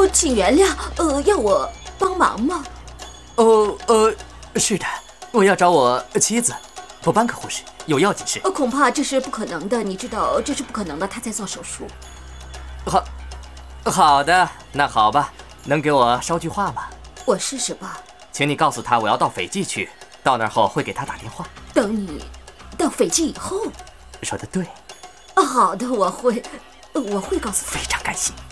请原谅，要我帮忙吗？ 是的，我要找我妻子，布班克护士，有要紧事。 恐怕这是不可能的，你知道这是不可能的，他在做手术。 好的，那好吧，能给我捎句话吗？ 我试试吧。 请你告诉他我要到斐济去，到那儿后会给他打电话。 等你到斐济以后。 说得对。 好的，我会告诉他。 非常感谢。